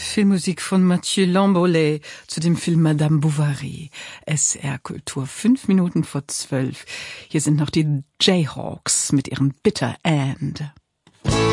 Filmmusik von Mathieu Lambolet zu dem Film Madame Bovary. SR Kultur, 11:05. Hier sind noch die Jayhawks mit ihrem Bitter End.